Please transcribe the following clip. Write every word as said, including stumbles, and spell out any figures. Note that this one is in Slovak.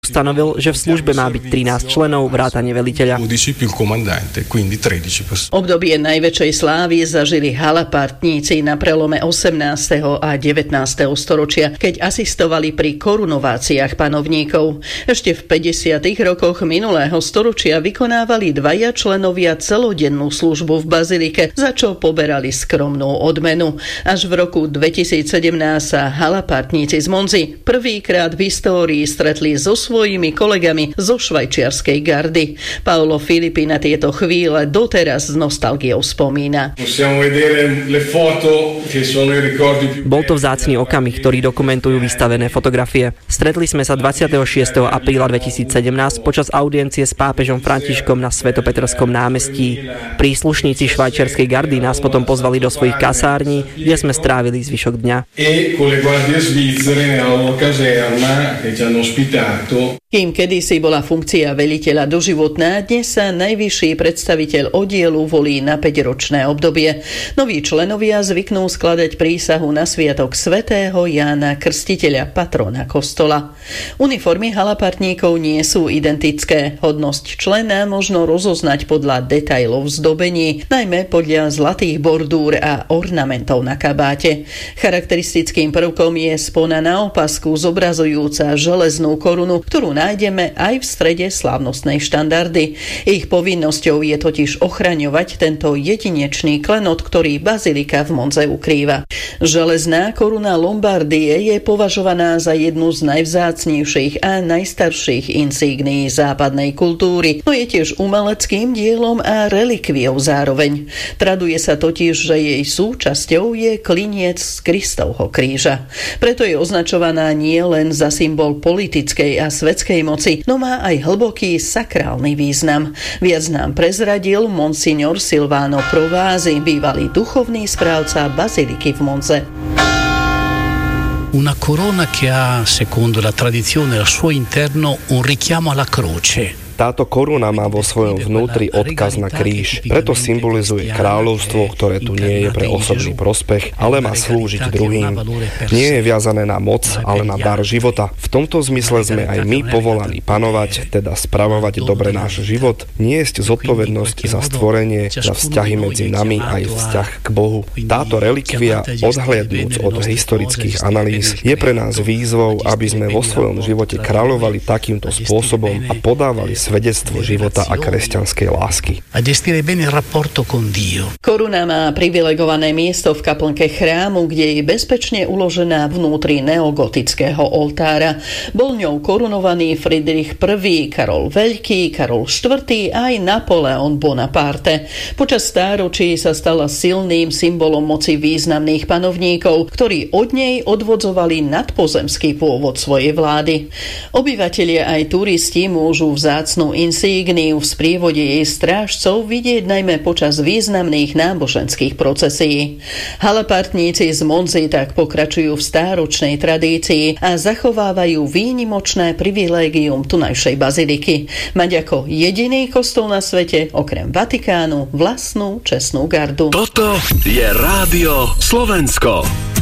Stanovil, že v službe má byť trinásť členov vrátane veliteľa. Obdobie najväčšej slávy zažili halapártníci na prelome osemnásteho a devätnásteho storočia, keď asistovali pri korunováciách panovníkov. Ešte v päťdesiatych rokoch minulého storočia vykonávali dvaja členovia celodennú službu v bazilike, za čo poberali skromnú odmenu. Až v roku dvetisícsedemnásť sa halapártníci z Monzy prvýkrát v histórii stretli so svojimi kolegami zo švajčiarskej gardy. Paolo Filippi na tieto chvíle doteraz s nostalgiou spomína. Bol to vzácny okamih, ktorý dokumentujú vystavené fotografie. Stretli sme sa dvadsiateho šiesteho apríla dvetisícsedemnásť počas audiencie s pápežom Františkom na Svätopetrskom námestí. Príslušníci švajčiarskej gardy nás potom pozvali do svojich kasární, kde sme strávili zvyšok dňa. Kým kedysi bola funkcia veliteľa doživotná, dnes sa najvyšší predstaviteľ oddielu volí na päťročné obdobie. Noví členovia zvyknú skladať prísahu na sviatok svätého Jána Krstiteľa, patrona kostola. Uniformy halapártníkov nie sú identické. Hodnosť člena možno rozoznať podľa detailov zdobení, najmä podľa zlatých bordúr a ornamentov na kabáte. Charakteristickým prvkom je spona na opasku zobrazujúca železnú korunu, ktorú nájdeme aj v strede slávnostnej štandardy. Ich povinnosťou je totiž ochraňovať tento jedinečný klenot, ktorý bazilika v Monze ukrýva. Železná koruna Lombardie je považovaná za jednu z najvzácnejších a najstarších insígnií západnej kultúry, no je tiež umeleckým dielom a relikviou zároveň. Traduje sa totiž, že jej súčasťou je kliniec z Kristovho kríža. Preto je označovaná nie len za symbol politickej a svetskej moci, no má aj hlboký sakrálny význam. Viac nám prezradil monsignor Silvano Provasi, bývalý duchovný správca baziliky v Monze. Una corona che ha, secondo la tradizione, al suo interno un richiamo alla croce. Táto koruna má vo svojom vnútri odkaz na kríž. Preto symbolizuje kráľovstvo, ktoré tu nie je pre osobný prospech, ale má slúžiť druhým. Nie je viazané na moc, ale na dar života. V tomto zmysle sme aj my povolaní panovať, teda spravovať dobre náš život, niesť zodpovednosť za stvorenie, za vzťahy medzi nami aj vzťah k Bohu. Táto relikvia, odhliadnúc od historických analýz, je pre nás výzvou, aby sme vo svojom živote kráľovali takýmto spôsobom a podávali svedectvo života a kresťanskej lásky. Koruna má privilegované miesto v kaplnke chrámu, kde je bezpečne uložená vnútri neogotického oltára. Bol ňou korunovaný Friedrich I, Karol Veľký, Karol štvrtý a aj Napoleon Bonaparte. Počas stáročí sa stala silným symbolom moci významných panovníkov, ktorí od nej odvodzovali nadpozemský pôvod svojej vlády. Obyvatelia aj turisti môžu vzácnu insígniu v sprievode jej strážcov vidieť najmä počas významných náboženských procesí. Halapártníci z Monzy tak pokračujú v stáročnej tradícii a zachovávajú výnimočné privilégium tunajšej baziliky. Mať ako jediný kostol na svete, okrem Vatikánu, vlastnú čestnú gardu. Toto je Rádio Slovensko.